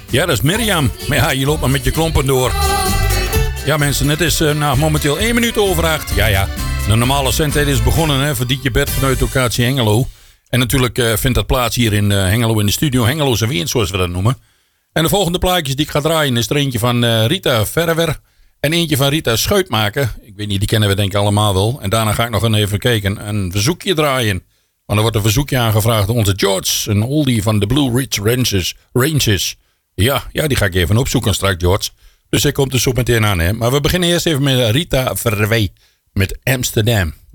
Ja, dat is Mirjam. Maar ja, je loopt maar met je klompen door. Ja mensen, het is momenteel 1 minuut over 8. Ja. De normale zendtijd is begonnen hè, voor Dietje Bert vanuit locatie Hengelo. En natuurlijk vindt dat plaats hier in Hengelo in de studio. Hengeloze Wind, zoals we dat noemen. En de volgende plaatjes die ik ga draaien is er eentje van Rita Verwer. En eentje van Rita Schuitmaker. Ik weet niet, die kennen we denk ik allemaal wel. En daarna ga ik nog even kijken. Een verzoekje draaien. Want er wordt een verzoekje aangevraagd door onze George. Een oldie van de Blue Ridge Ranges. Ja, die ga ik even opzoeken straks, George. Dus hij komt er zo meteen aan. Hè. Maar we beginnen eerst even met Rita Verwey met Amsterdam.